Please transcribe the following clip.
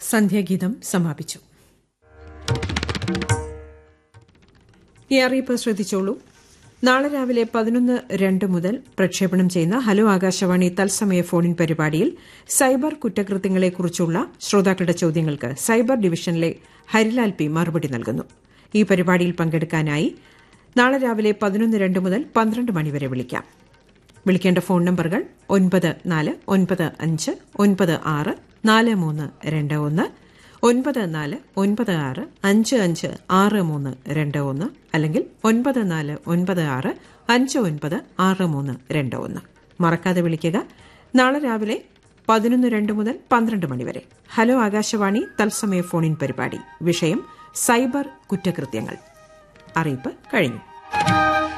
സന്ധ്യാഗീതം സമാപിച്ചു. ഈ അറിയിപ്പ് ശ്രദ്ധിച്ചോളൂ. നാളെ രാവിലെ 11:02 മുതൽ പ്രക്ഷേപണം ചെയ്യുന്ന ഹലോ ആകാശവാണി തത്സമയ ഫോണിൻ പരിപാടിയിൽ സൈബർ കുറ്റകൃത്യങ്ങളെക്കുറിച്ചുള്ള ശ്രോതാക്കളുടെ ചോദ്യങ്ങൾക്ക് സൈബർ ഡിവിഷനിലെ ഹരിലാൽ പി മറുപടി നൽകുന്നു. ഈ പരിപാടിയിൽ പങ്കെടുക്കാനായി നാളെ രാവിലെ 11:02 മുതൽ 12 മണിവരെ വിളിക്കാം. വിളിക്കേണ്ട ഫോൺ നമ്പറുകൾ 9496964321, 9496556321, അല്ലെങ്കിൽ 9496596321. മറക്കാതെ വിളിക്കുക. നാളെ രാവിലെ 11:02 മുതൽ 12 മണിവരെ ഹലോ ആകാശവാണി തത്സമയ ഫോണിൻ പരിപാടി. വിഷയം സൈബർ കുറ്റകൃത്യങ്ങൾ. അറിയിപ്പ് കഴിഞ്ഞു.